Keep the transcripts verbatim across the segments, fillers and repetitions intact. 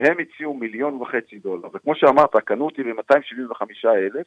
הם הציעו מיליון וחצי דולר, וכמו שאמרת, קנו אותי ב-מאתיים שבעים וחמישה אלף,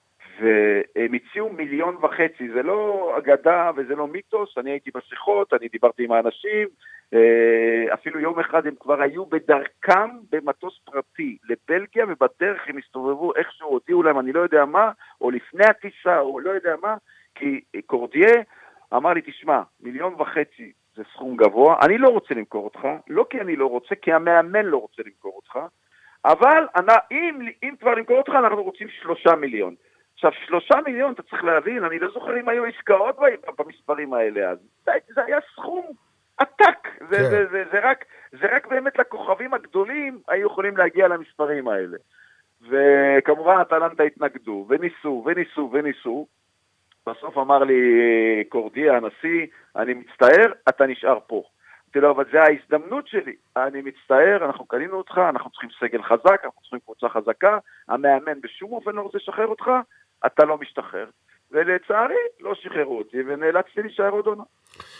והם הציעו מיליון וחצי, זה לא אגדה וזה לא מיתוס, אני הייתי בשיחות, אני דיברתי עם האנשים, אפילו יום אחד הם כבר היו בדרכם במטוס פרטי לבלגיה, ובדרך הם הסתובבו איכשהו, הודיעו להם, אני לא יודע מה, או לפני הטיסה, או לא יודע מה, כי קורדיה אמר לי, תשמע, מיליון וחצי זה סכום גבוה, אני לא רוצה למכור אותך, לא כי אני לא רוצה, כי המאמן לא רוצה למכור אותך, אבל אני, אם, אם כבר למכור אותך, אנחנו רוצים שלושה מיליון. עכשיו, שלושה מיליון, אתה צריך להבין, אני לא זוכר אם היו עסקאות במספרים האלה, אז זה, זה היה סכום עתק, זה, זה, זה, זה, רק, זה רק באמת לכוכבים הגדולים היו יכולים להגיע למספרים האלה. וכמובן, אטלנטה התנגדו, וניסו, וניסו, וניסו. בסוף אמר לי, קורדיה, הנשיא, אני מצטער, אתה נשאר פה. אמרתי לו, אבל זה ההזדמנות שלי, אני מצטער, אנחנו קנינו אותך, אנחנו צריכים סגל חזק, אנחנו צריכים קבוצה חזקה, המאמן בשום אופן לא רוצה לשחרר אותך, אתה לא משתחרר. ולצערי, לא שחררו אותי, ונאלצתי להישאר עוד עונה.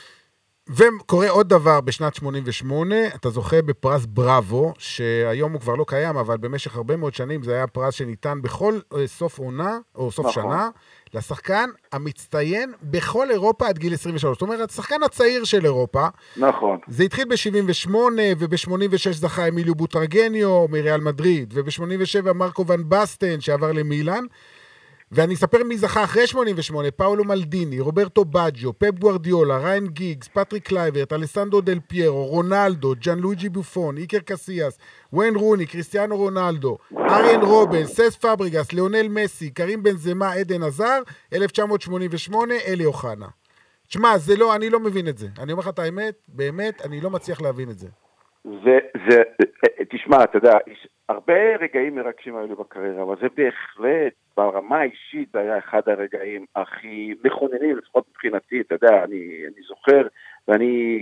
וקורה עוד דבר בשנת שמונים ושמונה, אתה זוכה בפרס בראבו, שהיום הוא כבר לא קיים, אבל במשך הרבה מאוד שנים זה היה פרס שניתן בכל סוף עונה, או סוף נכון. שנה, לשחקן המצטיין בכל אירופה עד גיל עשרים ושלוש. זאת אומרת, השחקן הצעיר של אירופה. נכון. זה התחיל ב-שבעים ושמונה, וב-שמונים ושש זכה אמיליו בוטרגניו מריאל מדריד, וב-שמונים ושבע מרקו ון בסטן שעבר למילאן, ואני אספר מי זכה אחרי שמונים ושמונה, פאולו מלדיני, רוברטו בג'ו, פפ גוארדיולה, ריין גיגס, פטריק קלייברט, אלסנדרו דל פיירו, רונלדו, ג'אן לואיג'י בופון, איקר קסיאס, וויין רוני, קריסטיאנו רונלדו, אריאן רובן, סס פאבריגס, ליאונל מסי, קרים בנזמה, עדן עזר, אלף תשע מאות שמונים ושמונה, אלי אוחנה. תשמע, זה לא, אני לא מבין את זה. אני אומר לך את האמת, באמת, אני לא מצליח להבין את זה. זה, זה, תשמע, אתה יודע, הרבה רגעים מרגשים האלו בקריירה, אבל זה בהחלט, ברמה האישית, זה היה אחד הרגעים הכי מכוננים, לפחות מבחינתי, אתה יודע, אני, אני זוכר, ואני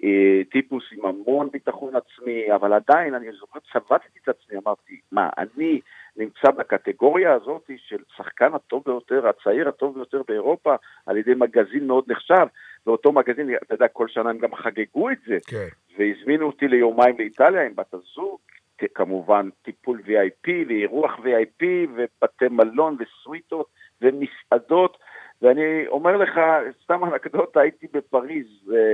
טיפוס עם המון ביטחון עצמי, אבל עדיין, אני זוכר, צבטתי את עצמי, אמרתי, מה, אני נמצא בקטגוריה הזאת של שחקן הטוב ביותר, הצעיר הטוב ביותר באירופה, על ידי מגזין מאוד נחשב, ואותו מגזין, אתה יודע, כל שנה הם גם חגגו את זה, כן. והזמינו אותי ליומיים לאיטליה עם בת הזוג, כמובן טיפול וי איי פי ואירוח וי איי פי ובתי מלון וסוויטות ומסעדות, ואני אומר לך, סתם אנקדוטה, הייתי בפריז,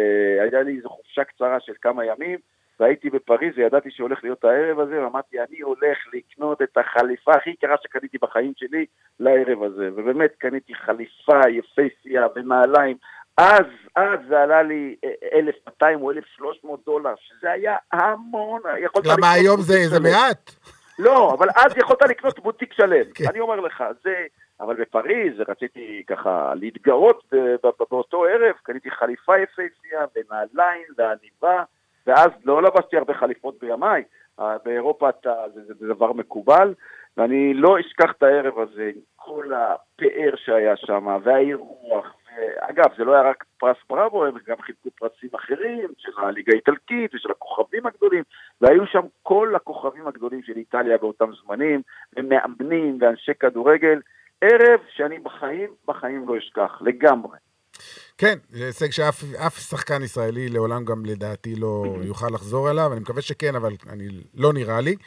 היה לי איזו חופשה קצרה של כמה ימים, והייתי בפריז וידעתי שהולך להיות הערב הזה, ואמרתי, אני הולך לקנות את החליפה הכי יקרה שקניתי בחיים שלי לערב הזה, ובאמת קניתי חליפה יפהפייה ונעליים, אז, אז זה עלה לי אלף מאתיים או אלף ושלוש מאות דולר, שזה היה המון. למה היום זה, זה מעט? לא, אבל אז יכולת לקנות בוטיק שלם. אני אומר לך, זה, אבל בפריז רציתי ככה להתגאות באותו ערב, קניתי חליפה יפהפייה ונעליים ועניבה, ואז לא לבשתי הרבה חליפות בימיי, באירופה זה, זה, זה דבר מקובל, ואני לא אשכח את הערב הזה, כל הפאר שהיה שם, והאירוח, אגב, זה לא היה רק פרס בראבו, הם גם חילקו פרסים אחרים, של הליגה האיטלקית ושל הכוכבים הגדולים, והיו שם כל הכוכבים הגדולים של איטליה באותם זמנים, ומאמנים ואנשי כדורגל, ערב שאני בחיים, בחיים לא אשכח, לגמרי. כן, זה הישג שאף אף שחקן ישראלי לעולם גם לדעתי לא יוכל לחזור אליו, אני מקווה שכן, אבל אני לא נראה לי.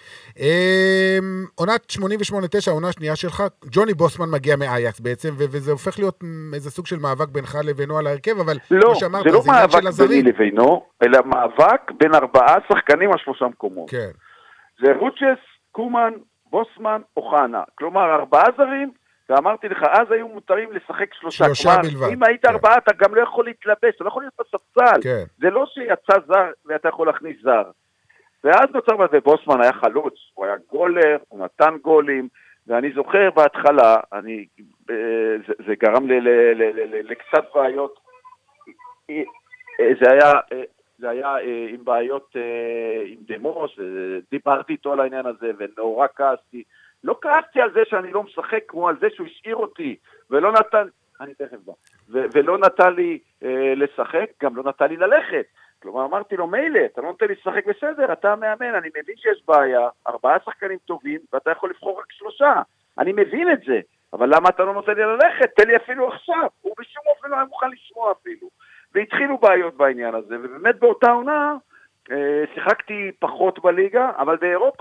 עונת שמונים ושמונה תשע, העונה השנייה שלך, ג'וני בוסמן מגיע מאייקס בעצם, וזה הופך להיות איזה סוג של מאבק בינך לבינו על ההרכב, אבל לא, זה לא מאבק ביני לבינו, אלא מאבק בין ארבעה שחקנים על שלושה מקומות. כן. זה רוצ'ס, קומן, בוסמן, אוחנה. כלומר, ארבעה זרים, ואמרתי לך, אז היו מותרים לשחק שלושה. שלושה כלומר, בלבד. אם היית כן. ארבעה, אתה גם לא יכול להתלבש, אתה לא יכול להיות בספסל. כן. זה לא שיצא זר ואתה יכול להכניס זר. ואז נוצר בזה, בוסמן היה חלוץ, הוא היה גולר, הוא נתן גולים, ואני זוכר בהתחלה, אני, זה, זה גרם ל, ל, ל, ל, ל, לקצת בעיות, זה היה, זה היה עם בעיות עם דמוס, דיברתי איתו על העניין הזה, ונורא כעסתי, לא כעסתי על זה שאני לא משחק כמו על זה שהוא השאיר אותי, ולא נתן, אני תכף בא, ו- ולא נתן לי אה, לשחק, גם לא נתן לי ללכת. כלומר, אמרתי לו, מילא, אתה לא נותן לי לשחק בסדר, אתה מאמן, אני מבין שיש בעיה, ארבעה שחקנים טובים, ואתה יכול לבחור רק שלושה. אני מבין את זה, אבל למה אתה לא נותן לי ללכת? תן לי אפילו עכשיו. הוא בשום אופן לא היה מוכן לשמוע אפילו. והתחילו בעיות בעניין הזה, ובאמת באותה עונה, אה, שיחקתי פחות בליגה, אבל באירופה,